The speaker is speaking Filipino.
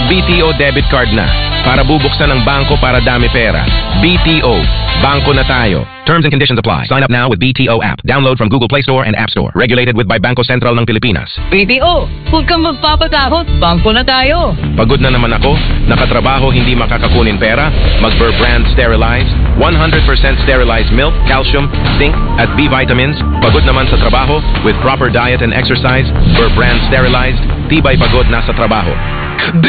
Mag-BTO debit card na para bubuksan ang bangko para dami pera. BTO, bangko na tayo. Terms and conditions apply. Sign up now with BTO app. Download from Google Play Store and App Store. Regulated with by Bangko Sentral ng Pilipinas. BTO, huwag kang magpapatakot. Bangko na tayo. Pagod na naman ako. Nakatrabaho hindi makakakunin pera. Mag-Burr Brand Sterilized. 100% sterilized milk, calcium, zinc, at B vitamins. Pagod naman sa trabaho with proper diet and exercise. Burr Brand Sterilized. Tibay pagod na sa trabaho.